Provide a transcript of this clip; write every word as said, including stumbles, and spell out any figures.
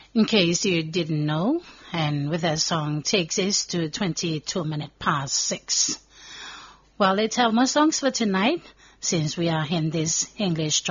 In case you didn't know, and with that song takes us to twenty-two minutes past six. Well, let's have more songs for tonight since we are in this English